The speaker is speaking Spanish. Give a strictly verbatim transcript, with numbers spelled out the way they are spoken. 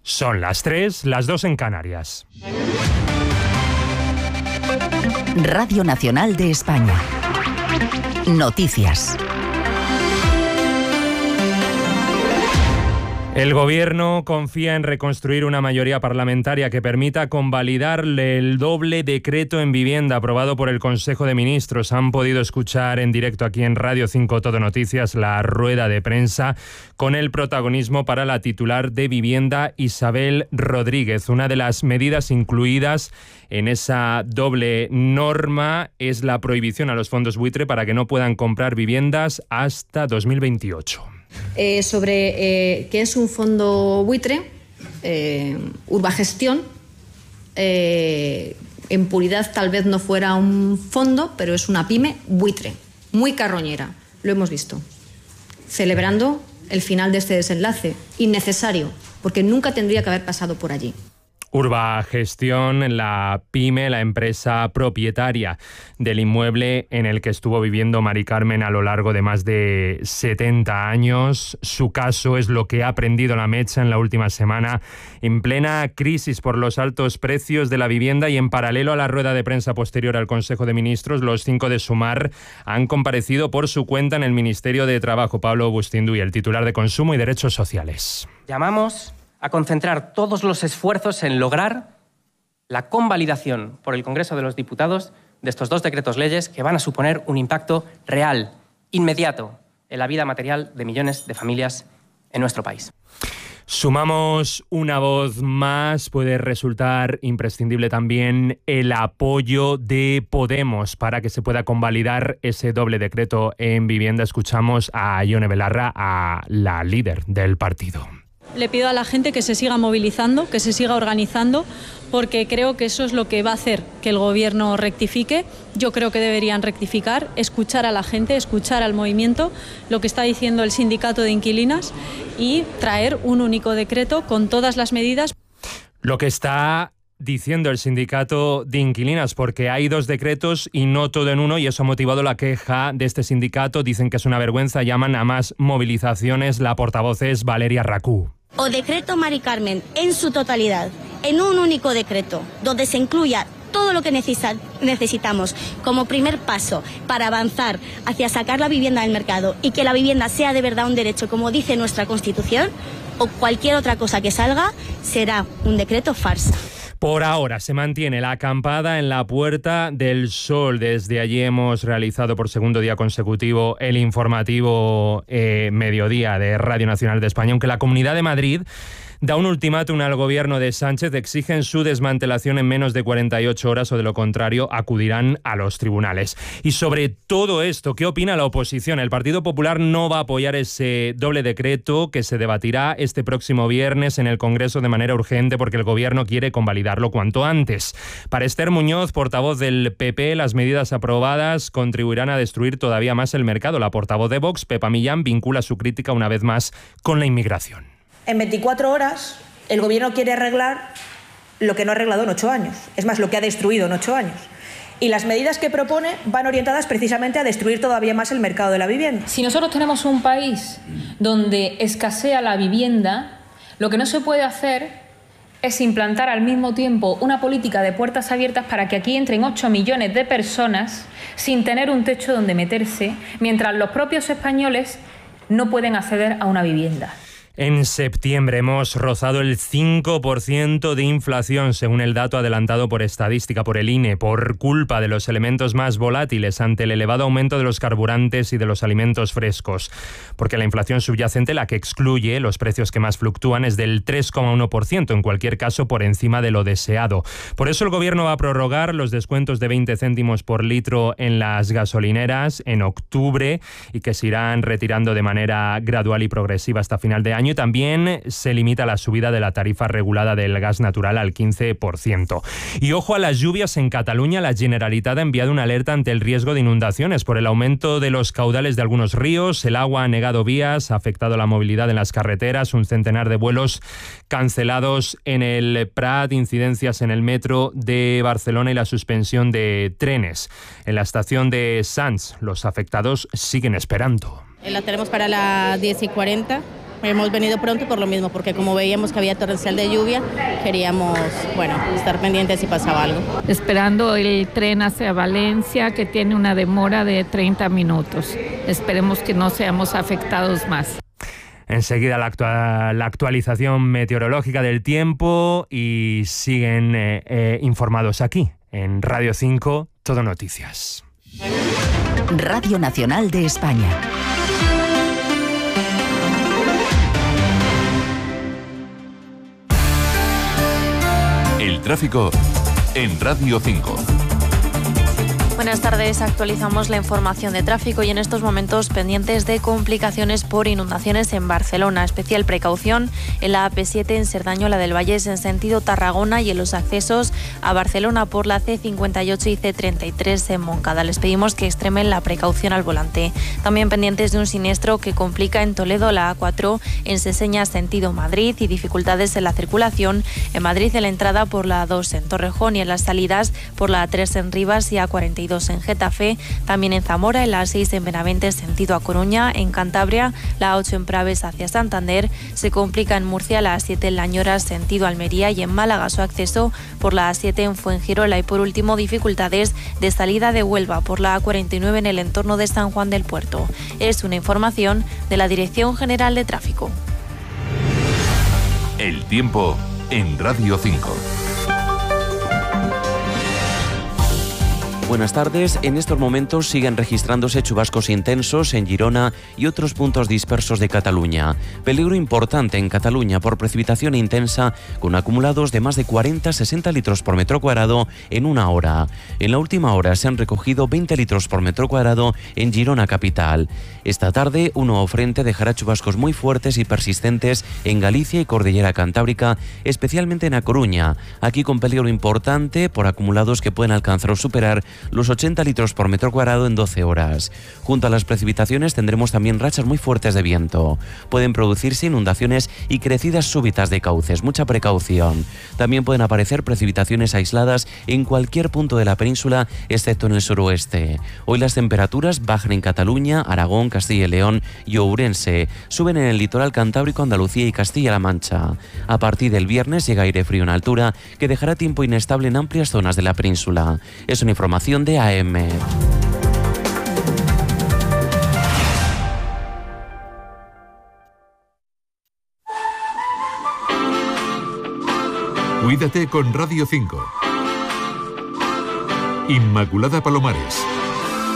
Son las tres, las dos en Canarias. Radio Nacional de España. Noticias. El Gobierno confía en reconstruir una mayoría parlamentaria que permita convalidar el doble decreto en vivienda aprobado por el Consejo de Ministros. Han podido escuchar en directo aquí en Radio cinco Todo Noticias la rueda de prensa con el protagonismo para la titular de Vivienda, Isabel Rodríguez. Una de las medidas incluidas en esa doble norma es la prohibición a los fondos buitre para que no puedan comprar viviendas hasta dos mil veintiocho. Eh, sobre eh, qué es un fondo buitre, eh, Urbagestión, eh, en puridad tal vez no fuera un fondo, pero es una pyme buitre, muy carroñera, lo hemos visto, celebrando el final de este desenlace, innecesario, porque nunca tendría que haber pasado por allí. Urbagestión, la pyme, la empresa propietaria del inmueble en el que estuvo viviendo Mari Carmen a lo largo de más de setenta años. Su caso es lo que ha prendido la mecha en la última semana, en plena crisis por los altos precios de la vivienda, y en paralelo a la rueda de prensa posterior al Consejo de Ministros, los cinco de Sumar han comparecido por su cuenta en el Ministerio de Trabajo. Pablo Bustinduy, el titular de Consumo y Derechos Sociales. Llamamos a concentrar todos los esfuerzos en lograr la convalidación por el Congreso de los Diputados de estos dos decretos leyes que van a suponer un impacto real, inmediato, en la vida material de millones de familias en nuestro país. Sumamos una voz más. Puede resultar imprescindible también el apoyo de Podemos para que se pueda convalidar ese doble decreto en vivienda. Escuchamos a Ione Belarra, a la líder del partido. Le pido a la gente que se siga movilizando, que se siga organizando, porque creo que eso es lo que va a hacer que el Gobierno rectifique. Yo creo que deberían rectificar, escuchar a la gente, escuchar al movimiento, lo que está diciendo el sindicato de inquilinas, y traer un único decreto con todas las medidas. Lo que está diciendo el sindicato de inquilinas, porque hay dos decretos y no todo en uno, y eso ha motivado la queja de este sindicato. Dicen que es una vergüenza, llaman a más movilizaciones. La portavoz es Valeria Racú. O decreto Mari Carmen en su totalidad, en un único decreto, donde se incluya todo lo que necesita, necesitamos como primer paso para avanzar hacia sacar la vivienda del mercado y que la vivienda sea de verdad un derecho, como dice nuestra Constitución, o cualquier otra cosa que salga, será un decreto farsa. Por ahora se mantiene la acampada en la Puerta del Sol. Desde allí hemos realizado por segundo día consecutivo el informativo eh, mediodía de Radio Nacional de España, aunque la Comunidad de Madrid da un ultimátum al gobierno de Sánchez. Exigen su desmantelación en menos de cuarenta y ocho horas o de lo contrario acudirán a los tribunales. Y sobre todo esto, ¿qué opina la oposición? El Partido Popular no va a apoyar ese doble decreto que se debatirá este próximo viernes en el Congreso de manera urgente porque el gobierno quiere convalidarlo cuanto antes. Para Esther Muñoz, portavoz del P P, las medidas aprobadas contribuirán a destruir todavía más el mercado. La portavoz de Vox, Pepa Millán, vincula su crítica una vez más con la inmigración. En veinticuatro horas el Gobierno quiere arreglar lo que no ha arreglado en ocho años. Es más, lo que ha destruido en ocho años. Y las medidas que propone van orientadas precisamente a destruir todavía más el mercado de la vivienda. Si nosotros tenemos un país donde escasea la vivienda, lo que no se puede hacer es implantar al mismo tiempo una política de puertas abiertas para que aquí entren ocho millones de personas sin tener un techo donde meterse, mientras los propios españoles no pueden acceder a una vivienda. En septiembre hemos rozado el cinco por ciento de inflación, según el dato adelantado por Estadística, por el I N E, por culpa de los elementos más volátiles ante el elevado aumento de los carburantes y de los alimentos frescos. Porque la inflación subyacente, la que excluye los precios que más fluctúan, es del tres coma uno por ciento, en cualquier caso por encima de lo deseado. Por eso el Gobierno va a prorrogar los descuentos de veinte céntimos por litro en las gasolineras en octubre y que se irán retirando de manera gradual y progresiva hasta final de año. Y también se limita la subida de la tarifa regulada del gas natural al quince por ciento. Y ojo a las lluvias en Cataluña. La Generalitat ha enviado una alerta ante el riesgo de inundaciones por el aumento de los caudales de algunos ríos. El agua ha negado vías, ha afectado la movilidad en las carreteras, un centenar de vuelos cancelados en el Prat, incidencias en el metro de Barcelona y la suspensión de trenes. En la estación de Sants, los afectados siguen esperando. La tenemos para las diez y cuarenta. Hemos venido pronto por lo mismo, porque como veíamos que había torrencial de lluvia, queríamos, bueno, estar pendientes si pasaba algo. Esperando el tren hacia Valencia, que tiene una demora de treinta minutos. Esperemos que no seamos afectados más. Enseguida la, actual, la actualización meteorológica del tiempo y siguen eh, eh, informados aquí, en Radio cinco, Todo Noticias. Radio Nacional de España. El tráfico en Radio cinco. Buenas tardes, actualizamos la información de tráfico y en estos momentos pendientes de complicaciones por inundaciones en Barcelona. Especial precaución en la A P siete en Cerdañola del Vallés en sentido Tarragona y en los accesos a Barcelona por la C cincuenta y ocho y C treinta y tres en Moncada. Les pedimos que extremen la precaución al volante. También pendientes de un siniestro que complica en Toledo la A cuatro en Seseña sentido Madrid y dificultades en la circulación en Madrid en la entrada por la A dos en Torrejón y en las salidas por la A tres en Rivas y A cuarenta y dos en Getafe, también en Zamora, en la A seis en Benavente sentido a Coruña, en Cantabria, la A ocho en Praves hacia Santander, se complica en Murcia la A siete en Lañoras sentido Almería y en Málaga su acceso por la A siete en Fuengirola y por último dificultades de salida de Huelva por la A cuarenta y nueve en el entorno de San Juan del Puerto. Es una información de la Dirección General de Tráfico. El tiempo en Radio cinco. Buenas tardes. En estos momentos siguen registrándose chubascos intensos en Girona y otros puntos dispersos de Cataluña. Peligro importante en Cataluña por precipitación intensa con acumulados de más de cuarenta a sesenta litros por metro cuadrado en una hora. En la última hora se han recogido veinte litros por metro cuadrado en Girona capital. Esta tarde un nuevo frente dejará chubascos muy fuertes y persistentes en Galicia y Cordillera Cantábrica, especialmente en A Coruña. Aquí con peligro importante por acumulados que pueden alcanzar o superar los ochenta litros por metro cuadrado en doce horas. Junto a las precipitaciones tendremos también rachas muy fuertes de viento. Pueden producirse inundaciones y crecidas súbitas de cauces. Mucha precaución. También pueden aparecer precipitaciones aisladas en cualquier punto de la península, excepto en el suroeste. Hoy las temperaturas bajan en Cataluña, Aragón, Castilla y León y Ourense. Suben en el litoral cantábrico, Andalucía y Castilla-La Mancha. A partir del viernes llega aire frío en altura que dejará tiempo inestable en amplias zonas de la península. Es una información de A M. Cuídate con Radio cinco. Inmaculada Palomares.